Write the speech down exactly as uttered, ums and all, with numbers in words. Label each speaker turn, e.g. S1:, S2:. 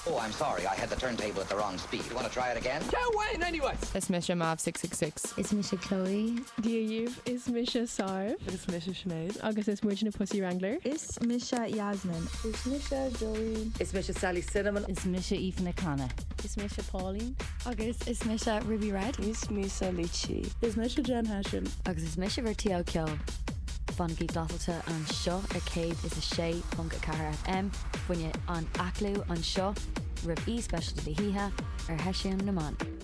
S1: Oh, I'm sorry, I had the turntable at the wrong speed. You want to try it again?
S2: Can't win anyway.
S3: Is Misha Mav six six six.
S4: Is Misha Chloe.
S5: Díomh is Misha Sarv.
S6: Is Misha Sinead.
S5: Agus is Muidna Pussy Wrangler.
S7: Is Misha Yasmin.
S8: Is Misha Joey.
S9: Is Misha Sally Cinnamon.
S4: Is Misha Aoife Connor.
S5: Is Misha Pauline.
S4: Agus is Misha Ruby Red.
S8: Is Misha Litchi.
S7: Is Misha Jen Hashim.
S4: Agus is Misha Vertio Kyo. Funky Glasselta an Shaw Arcade is a Shay Punk a Cara F M. Funye on Aklu on Shaw. Rib E special to the Hiha or Heshiam Naman.